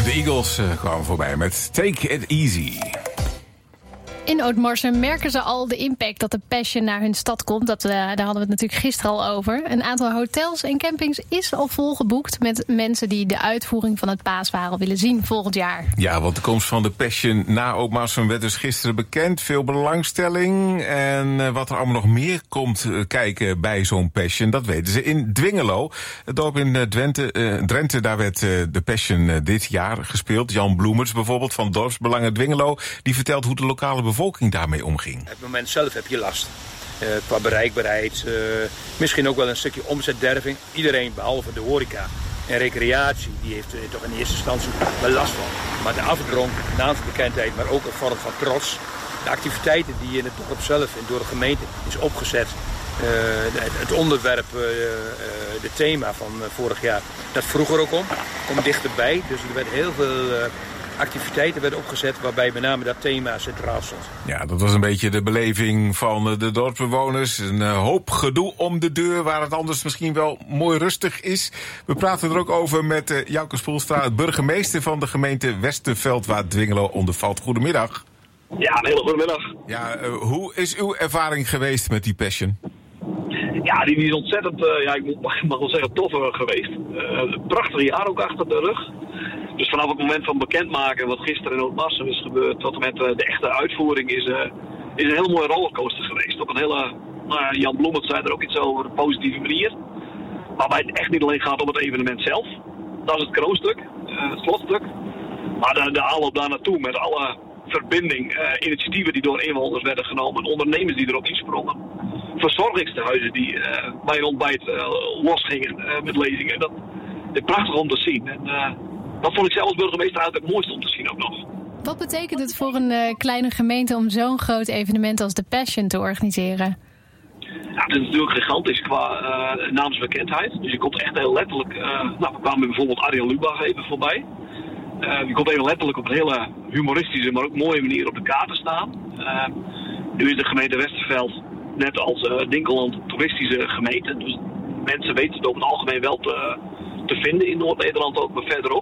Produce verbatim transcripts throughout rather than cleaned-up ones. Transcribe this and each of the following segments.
De Eagles uh, kwamen voorbij met Take It Easy. In Oudmarsum merken ze al de impact dat de Passion naar hun stad komt. Dat, uh, daar hadden we het natuurlijk gisteren al over. Een aantal hotels en campings is al volgeboekt met mensen die de uitvoering van het Paaswarel willen zien volgend jaar. Ja, want de komst van de Passion naar Oudmarsum werd dus gisteren bekend. Veel belangstelling. En uh, wat er allemaal nog meer komt uh, kijken bij zo'n Passion, dat weten ze in Dwingelo. Het dorp in uh, Drenthe, uh, Drenthe, daar werd uh, de Passion uh, dit jaar gespeeld. Jan Bloemers bijvoorbeeld van Dorpsbelangen Dwingelo, die vertelt hoe de lokale bevolking bevolking daarmee omging. Op het moment zelf heb je last. Uh, qua bereikbaarheid, uh, misschien ook wel een stukje omzetderving. Iedereen behalve de horeca en recreatie, die heeft uh, toch in eerste instantie wel last van. Maar de afdronk, naamsbekendheid, maar ook een vorm van trots. De activiteiten die in het dorp zelf en door de gemeente is opgezet. Uh, het, het onderwerp, uh, uh, het thema van uh, vorig jaar, dat vroeg er ook om. Komt dichterbij, dus er werd heel veel Uh, activiteiten werden opgezet waarbij met name dat thema centraal stond. Ja, dat was een beetje de beleving van de dorpsbewoners. Een hoop gedoe om de deur, waar het anders misschien wel mooi rustig is. We praten er ook over met uh, Jouke Spoelstra, burgemeester van de gemeente Westerveld, waar Dwingelo onder valt. Goedemiddag. Ja, een hele goede middag. Ja, uh, hoe is uw ervaring geweest met die Passion? Ja, die is ontzettend, uh, ja, ik mag wel zeggen, tof geweest. Uh, prachtig jaar ook achter de rug. Dus vanaf het moment van bekendmaken wat gisteren in Oudmarsum is gebeurd, tot en met uh, de echte uitvoering, is, uh, is een heel mooie rollercoaster geweest. Op een hele, nou, Jan Bloemert zei er ook iets over, een positieve manier. Waarbij het echt niet alleen gaat om het evenement zelf. Dat is het kroonstuk, uh, het slotstuk. Maar de, de aanloop daar naartoe met alle verbinding, uh, initiatieven die door inwoners werden genomen, ondernemers die erop insprongen. Verzorgingstehuizen die uh, bij een ontbijt uh, losgingen uh, met lezingen. Dat is prachtig om te zien. En, uh, dat vond ik zelf als burgemeester eigenlijk het mooiste om te zien ook nog. Wat betekent het voor een uh, kleine gemeente om zo'n groot evenement als de Passion te organiseren? Ja, het is natuurlijk gigantisch qua uh, naamsbekendheid. Dus je komt echt heel letterlijk. Uh, nou, we kwamen bijvoorbeeld Arjen Lubach even voorbij. Uh, je komt even letterlijk op een hele humoristische, maar ook mooie manier op de kaart te staan. Uh, nu is de gemeente Westerveld net als uh, Dinkeland een toeristische gemeente. Dus mensen weten het over het algemeen wel te, te vinden in Noord-Nederland ook, maar verderop.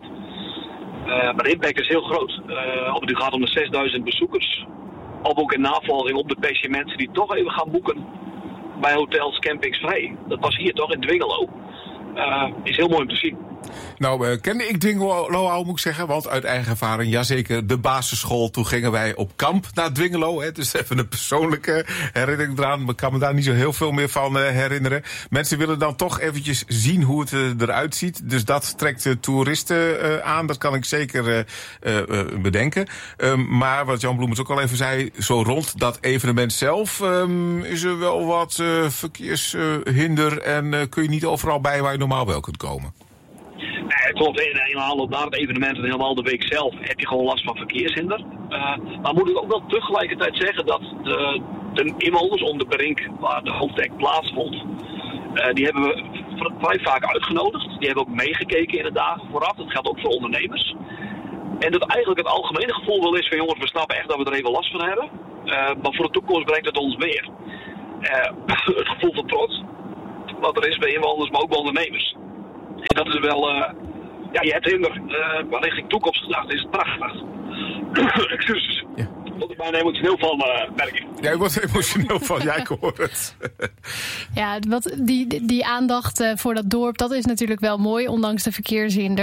Uh, maar de impact is heel groot. Uh, of het nu gaat om de zesduizend bezoekers. Of ook in navolging op de Passion mensen die toch even gaan boeken bij hotels, campings vrij. Dat was hier toch in Dwingelo. Uh, is heel mooi om te zien. Nou, uh, kende ik Dwingelo al, moet ik zeggen, want uit eigen ervaring, jazeker, de basisschool, toen gingen wij op kamp naar Dwingelo, hè, dus even een persoonlijke herinnering eraan, maar ik kan me daar niet zo heel veel meer van uh, herinneren. Mensen willen dan toch eventjes zien hoe het uh, eruit ziet, dus dat trekt uh, toeristen uh, aan, dat kan ik zeker uh, uh, bedenken. Um, maar wat Jan Bloemers ook al even zei, zo rond dat evenement zelf um, is er wel wat uh, verkeershinder uh, en uh, kun je niet overal bij waar je normaal wel kunt komen. Nee, klopt. In een aanloop naar het evenement en helemaal de week zelf heb je gewoon last van verkeershinder. Uh, maar moet ik ook wel tegelijkertijd zeggen dat de, de inwoners om de Berink, waar de hoofdact plaatsvond, uh, die hebben we vrij vaak uitgenodigd. Die hebben ook meegekeken in de dagen vooraf. Dat geldt ook voor ondernemers. En dat eigenlijk het algemene gevoel wel is van jongens, we snappen echt dat we er even last van hebben. Uh, maar voor de toekomst brengt het ons meer. Uh, het gevoel van trots wat er is bij inwoners, maar ook bij ondernemers. En dat is wel, uh, ja, je hebt hinder. Uh, maar richting toekomst gedacht is het prachtig. Excuses. Ja. Ik word er bijna emotioneel van, uh, merk ik. Jij wordt er emotioneel van, jij hoort het. Ja, wat, die, die aandacht uh, voor dat dorp, dat is natuurlijk wel mooi, ondanks de verkeershinder.